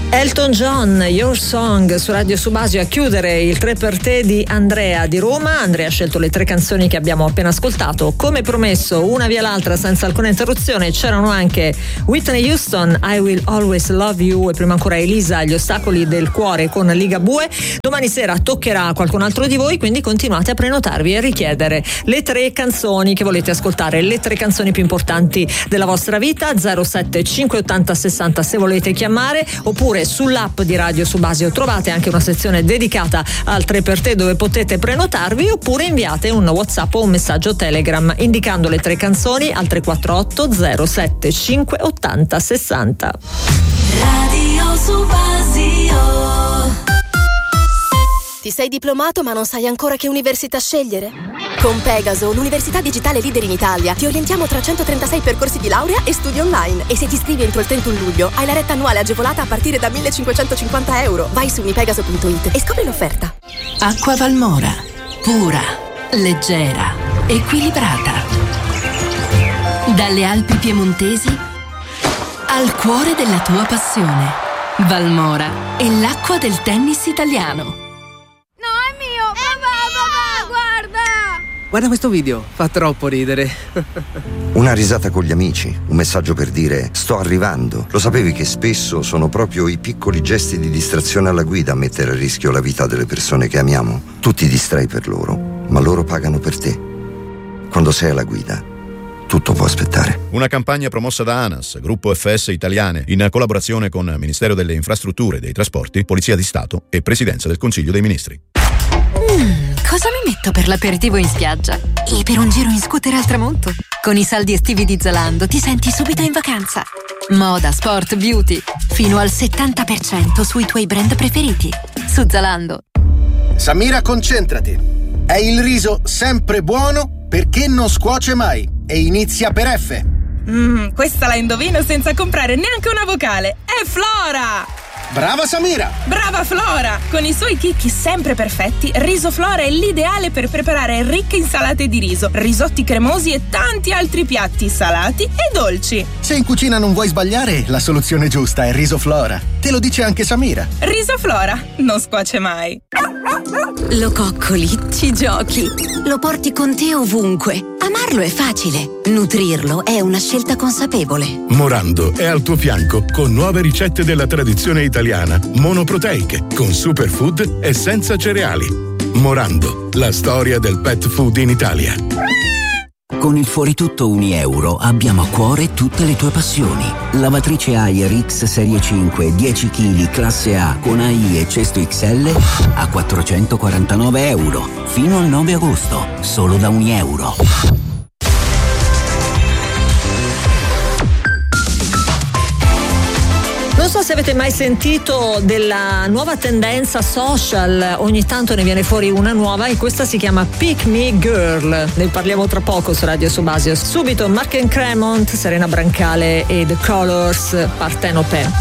Elton John, Your Song su Radio Subasio a chiudere il 3 per te di Andrea di Roma. Andrea ha scelto le 3 canzoni che abbiamo appena ascoltato. Come promesso, una via l'altra senza alcuna interruzione. C'erano anche Whitney Houston, I Will Always Love You, e prima ancora Elisa, Gli ostacoli del cuore con Ligabue. Domani sera toccherà a qualcun altro di voi, quindi continuate a prenotarvi e a richiedere le 3 canzoni che volete ascoltare, le 3 canzoni più importanti della vostra vita. 07 580 60 se volete chiamare, oppure sull'app di Radio Subasio trovate anche una sezione dedicata al 3 per te dove potete prenotarvi, oppure inviate un WhatsApp o un messaggio Telegram indicando le 3 canzoni al 348 07 580 60. Radio Subasio. Ti sei diplomato ma non sai ancora che università scegliere? Con Pegaso, l'università digitale leader in Italia, ti orientiamo tra 136 percorsi di laurea e studi online. E se ti iscrivi entro il 31 luglio, hai la retta annuale agevolata a partire da 1.550 euro. Vai su unipegaso.it e scopri l'offerta. Acqua Valmora. Pura, leggera, equilibrata. Dalle Alpi piemontesi al cuore della tua passione. Valmora è l'acqua del tennis italiano. Guarda questo video, fa troppo ridere. Una risata con gli amici, un messaggio per dire sto arrivando. Lo sapevi che spesso sono proprio i piccoli gesti di distrazione alla guida a mettere a rischio la vita delle persone che amiamo? Tu ti distrai per loro, ma loro pagano per te. Quando sei alla guida, tutto può aspettare. Una campagna promossa da ANAS, Gruppo FS Italiane, in collaborazione con Ministero delle Infrastrutture e dei Trasporti, Polizia di Stato e Presidenza del Consiglio dei Ministri. Cosa mi metto per l'aperitivo in spiaggia? E per un giro in scooter al tramonto? Con i saldi estivi di Zalando ti senti subito in vacanza. Moda, sport, beauty. Fino al 70% sui tuoi brand preferiti. Su Zalando. Samira, concentrati. È il riso sempre buono perché non scuoce mai. E inizia per F. Questa la indovino senza comprare neanche una vocale. È Flora! Brava Samira! Brava Flora! Con i suoi chicchi sempre perfetti, Riso Flora è l'ideale per preparare ricche insalate di riso, risotti cremosi e tanti altri piatti salati e dolci. Se in cucina non vuoi sbagliare, la soluzione giusta è Riso Flora. Te lo dice anche Samira. Riso Flora non scuoce mai. Lo coccoli, ci giochi, lo porti con te ovunque. Amarlo è facile, nutrirlo è una scelta consapevole. Morando è al tuo fianco con nuove ricette della tradizione italiana, monoproteiche, con superfood e senza cereali. Morando, la storia del pet food in Italia. Con il Fuoritutto €1 abbiamo a cuore tutte le tue passioni. Lavatrice Haier X Serie 5 10 kg classe A con AI e cesto XL a €449 fino al 9 agosto, solo da €1. Non so se avete mai sentito della nuova tendenza social, ogni tanto ne viene fuori una nuova e questa si chiama Pick Me Girl. Ne parliamo tra poco su Radio Subasio. Subito Mark and Cremont, Serena Brancale e The Colors, Partenope.